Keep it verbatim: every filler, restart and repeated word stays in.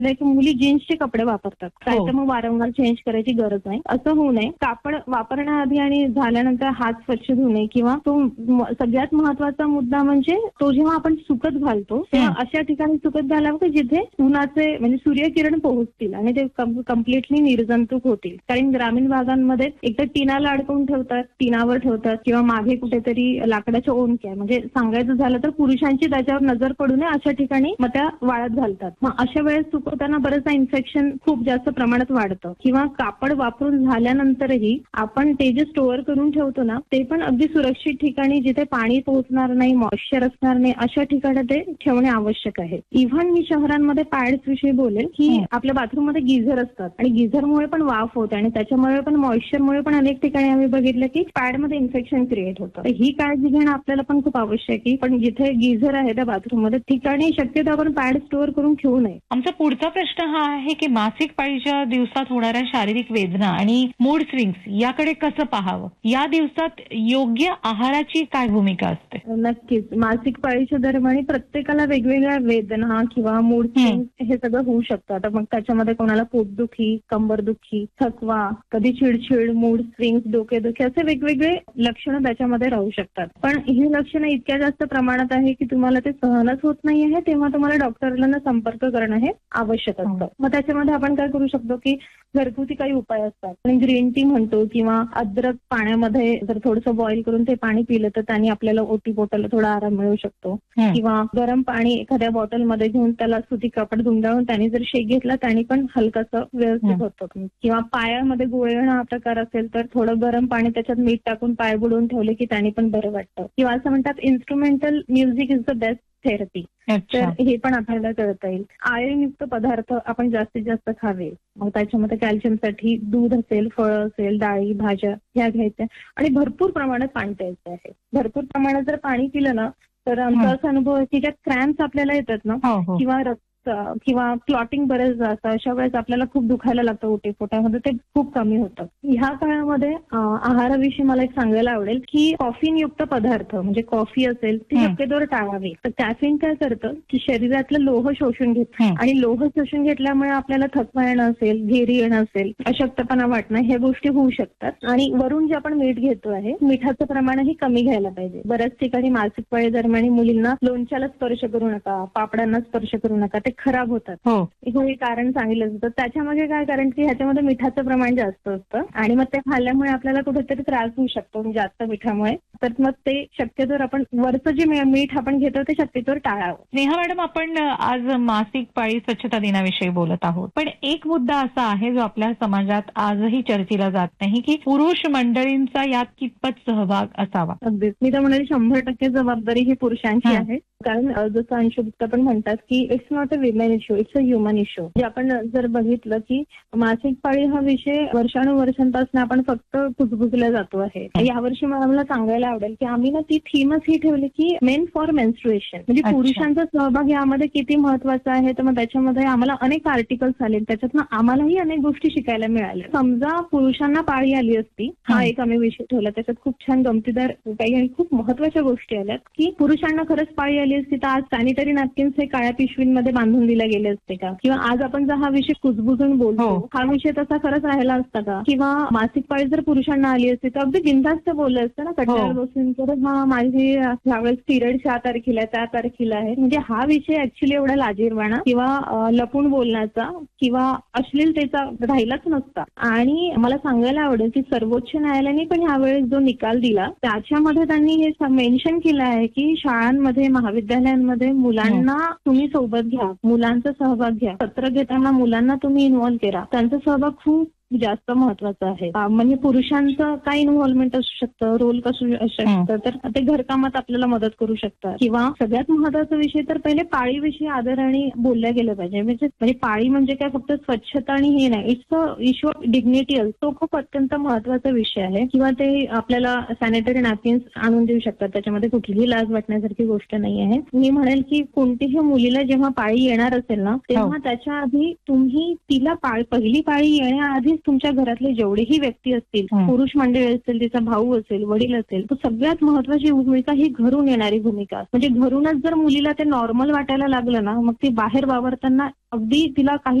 नाही की मुली जीन्सचे कपडे वापरतात, काय तर मग वारंवार चेंज करायची गरज नाही. असं होऊ नये. कापड वापरण्याआधी आणि झाल्यानंतर हात स्वच्छ धुणे किंवा तो सगळ्यात महत्वाचा मुद्दा म्हणजे तो जेव्हा आपण सुकत घालतो तेव्हा अशा ठिकाणी सुकत घालावं की जिथे उन्हाचे म्हणजे सूर्यकिरण पोहोचतील आणि ते कम्प्लिटली निर्जंतुक होतील. कारण ग्रामीण भागांमध्ये एकतर टिनाला अडकवून ठेवतात, टिनावर ठेवतात किंवा मागे कुठेतरी लाकडाच्या ओंडक्या, म्हणजे सांगायचं झालं तर पुरुषांची त्याच्यावर नजर पडू नये अशा ठिकाणी मग त्या वाळत घालतात. मग अशा वेळेस सुकवताना बरंचदा इन्फेक्शन खूप जास्त प्रमाणात वाढतं. किंवा कापड वापरून झाल्यानंतरही आपण ते जे स्टोअर करून ठेवतो ना ते पण अगदी सुरक्षित ठिकाणी जिथे पाणी पोहोचणार नाही, मॉइश्चर असणार नाही अशा ठिकाणी ते ठेवणे आवश्यक आहे. इव्हन मी शहरांमध्ये पॅड्स विषयी बोलेल की आपल्या बाथरूम मध्ये गिझर असतात आणि गिझरमुळे पण वाफ होते आणि त्याच्यामुळे पण मॉइश्चरमुळे पण अनेक ठिकाणी आम्ही बघितलं की पॅडमध्ये इन्फेक्शन क्रिएट होतं. ही काळजी घेणं आपल्याला पण खूप आवश्यक आहे. पण जिथे गिझर आहे त्या बाथरूम मध्ये ठिकाणी शक्यतो आपण पॅड स्टोअर करून ठेवू नये. आमचा पुढचा प्रश्न हा आहे की मासिक पाळीच्या दिवसात होणाऱ्या शारीरिक वेदना आणि मूड स्विंग्स याकडे कसं पाहावं? या दिवसात योग्य आहाराची काय भूमिका असते? नक्कीच. मासिक पाळीच्या दरम्यान प्रत्येकाला वेगवेगळ्या वेदना किंवा मूड स्विंग्स हे सगळं होऊ शकतं. आता मग त्याच्यामध्ये कोणाला पोटदुखी, कंबरदुखी, थकवा, कधी चिडचिड, मूड स्विंग्स, डोकेदुखी असे वेगवेगळे लक्षणं त्याच्यामध्ये राहू शकतात. पण ही लक्षणं इतक्या जास्त प्रमाणात आहे की तुम्हाला ते सहनच होत नाही आहे तेव्हा तुम्हाला डॉक्टरांना संपर्क करणं हे आवश्यक असतं. मग त्याच्यामध्ये आपण काय करू शकतो की घरगुती काही उपाय असतात. आणि ग्रीन टी म्हणतो किंवा अद्रक पाण्यामध्ये जर थोडंसं बॉईल करून ते पाणी पिलं तर त्याने आपल्याला ओटी पोटाला थोडा आराम मिळू शकतो. किंवा गरम पाणी एखाद्या बॉटलमध्ये घेऊन त्याला सुती कापड गुंडाळून त्याने जर शेक घेतला त्याने पण हलकासं व्यवस्थित होतं. किंवा पायामध्ये गोळणं हा प्रकार असेल तर थोडं गरम पाणी त्याच्यात मीठ टाकून पाय बुडवून ठेवले की त्याने पण बरं वाटतं. किंवा असं म्हणतात instrumental music is the best therapy. तर हे पण आपल्याला कळता येईल. आयर्नयुक्त पदार्थ आपण जास्तीत जास्त खावे. मग त्याच्यामध्ये कॅल्शियमसाठी दूध असेल, फळं असेल, डाळी, भाज्या ह्या घ्यायच्या आणि भरपूर प्रमाणात पाणी प्यायचं आहे. भरपूर प्रमाणात जर पाणी पिलं ना तर आमचा असा अनुभव आहे की ज्या क्रॅम्प्स आपल्याला येतात ना किंवा रक्त किंवा क्लॉटिंग बरेच असतं अशा वेळेस आपल्याला खूप दुखायला लागतं ओटीपोटामध्ये, ते खूप कमी होतं. ह्या काळामध्ये आहाराविषयी मला एक सांगायला आवडेल की कॉफीनयुक्त पदार्थ म्हणजे कॉफी असेल ती शक्यतोवर टाळावी. तर कॅफिन काय करतं की शरीरातलं लोह शोषून घेतं आणि लोह शोषून घेतल्यामुळे आपल्याला थकवा येणं असेल, घेरी येणं असेल, अशक्तपणा वाटणं ह्या गोष्टी होऊ शकतात. आणि वरून जे आपण मीठ घेतो आहे मिठाचं प्रमाणही कमी घ्यायला पाहिजे. बऱ्याच ठिकाणी मासिक पाळी दरम्यान मुलींना लोणच्याला स्पर्श करू नका, पापडांना स्पर्श करू नका, ते खराब होतात. हे कारण सांगितलं जातं. त्याच्यामध्ये काय कारण की ह्याच्यामध्ये मिठाचं प्रमाण जास्त असतं आणि मग ते खाल्ल्यामुळे आपल्याला कुठेतरी त्रास होऊ शकतो जास्त मिठामुळे. तर मग ते शक्यतोवर आपण वरचं जे मीठ आपण घेतो ते शक्यतोवर टाळावं. नेहा मॅडम, आपण आज मासिक पाळी स्वच्छता दिनाविषयी बोलत आहोत. पण एक मुद्दा असा आहे जो आपल्या समाजात आजही चर्चेला जात नाही की पुरुष मंडळींचा यात कितपत सहभाग असावा. अगदीच. मी तर म्हणाले शंभर टक्के जबाबदारी ही पुरुषांची आहे. कारण जसं अंशु गुप्ता पण म्हणतात की it's not a women issue, it's a human issue. जे आपण जर बघितलं की मासिक पाळी हा विषय वर्षानुवर्षांपासून आपण फक्त कुजबुजला जातो आहे. यावर्षी मला सांगायला आवडेल की आम्ही ना ती थीमच ही ठेवली की मेन फॉर मेन्स्ट्रुएशन, म्हणजे पुरुषांचा सहभाग यामध्ये किती महत्वाचा आहे. तर मग त्याच्यामध्ये आम्हाला अनेक आर्टिकल्स आले, त्याच्यातनं आम्हालाही अनेक गोष्टी शिकायला मिळाल्या. समजा पुरुषांना पाळी आली असती, हा एक आम्ही विषय ठेवला, त्याच्यात खूप छान गमतीदार काही आणि खूप महत्वाच्या गोष्टी आल्यात की पुरुषांना खरंच पाळी आली असती तर आज सॅनिटरी नॅपकिन्स हे काळ्या पिशवींमध्ये बांधून दिले गेले असते का? किंवा आज आपण जर हा विषय कुजबुजून बोलतो हा विषय तसा खरंच राहिला असता का? किंवा मासिक पाळी जर पुरुषांना आली असती तर अगदी बिनधास्त बोललं असतं ना कट्ट्यावर बसून तर हा माझी यावेळेस पिरियड या तारखेला त्या तारखेला आहे. म्हणजे हा विषय ऍक्च्युली एवढा लाजिरवाणा किंवा लपून बोलण्याचा किंवा अश्लीलतेचा राहिलाच नसता. आणि मला सांगायला आवडेल की सर्वोच्च न्यायालयाने पण यावेळेस जो निकाल दिला त्याच्यामध्ये त्यांनी हे मेन्शन केलं आहे की शाळांमध्ये, महाविद्यालयांमध्ये मुलांना तुम्ही सोबत घ्या, मुलांचा सहभाग घ्या. सत्र घेताना मुलांना तुम्ही इन्व्हॉल्व्ह करा. त्यांचा सहभाग खूप जास्त महत्वाचं आहे. म्हणजे पुरुषांचं काय इन्व्हॉल्वमेंट असू शकतं, रोल कसं असू शकतं, तर ते घरकामात आपल्याला मदत करू शकतात. किंवा सगळ्यात महत्वाचा विषय तर पहिले पाळीविषयी आदराने बोलल्या गेलं पाहिजे. म्हणजे पाळी म्हणजे काय फक्त स्वच्छता आणि हे नाही, it's a issue of dignity. तो खूप अत्यंत महत्वाचा विषय आहे. किंवा ते आपल्याला सॅनिटरी नॅपकिन्स आणून देऊ शकतात, त्याच्यामध्ये कुठलीही लाज वाटण्यासारखी गोष्ट नाही आहे. मी म्हणेल की कोणतीही मुलीला जेव्हा पाळी येणार असेल ना तेव्हा त्याच्या आधी तुम्ही तिला पाळी पहिली पाळी येण्याआधी तुमच्या घरातले जेवढेही व्यक्ती असतील, पुरुष मंडळी असतील, तिचा भाऊ असेल, वडील असेल, तर सगळ्यात महत्वाची भूमिका ही घरून येणारी भूमिका. म्हणजे घरूनच जर मुलीला ते नॉर्मल वाटायला लागलं ना मग ती बाहेर वावरताना अगदी तिला काही